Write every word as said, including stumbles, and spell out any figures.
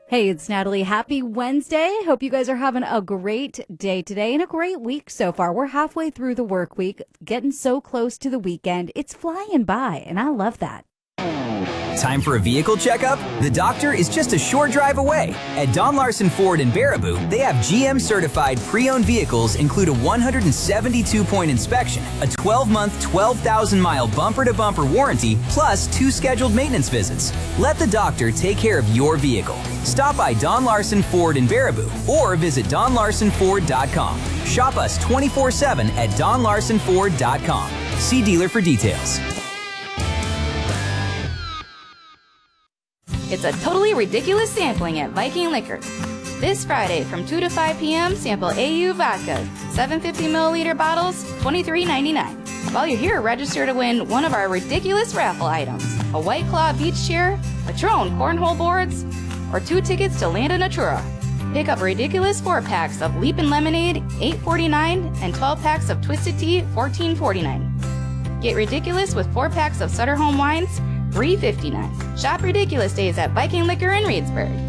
Hey, it's Natalie. Happy Wednesday. Hope you guys are having a great day today and a great week so far. We're halfway through the work week, getting so close to the weekend. It's flying by, and I love that. Time for a vehicle checkup? The doctor is just a short drive away. At Don Larson Ford in Baraboo, they have G M-certified pre-owned vehicles include a one hundred seventy-two point inspection, a twelve-month, twelve thousand mile bumper-to-bumper warranty, plus two scheduled maintenance visits. Let the doctor take care of your vehicle. Stop by Don Larson Ford in Baraboo or visit don larson ford dot com. Shop us twenty-four seven at don larson ford dot com. See dealer for details. It's a totally ridiculous sampling at Viking Liquor. This Friday from two to five p.m., sample A U Vodka, seven hundred fifty milliliter bottles, twenty-three ninety-nine. While you're here, register to win one of our ridiculous raffle items, a White Claw beach chair, Patron cornhole boards, or two tickets to Land of Natura. Pick up ridiculous four-packs of Leapin' Lemonade, eight forty-nine, and twelve packs of Twisted Tea, fourteen forty-nine. Get ridiculous with four packs of Sutter Home Wines, three fifty-nine. Shop Ridiculous Days at Viking Liquor in Reedsburg.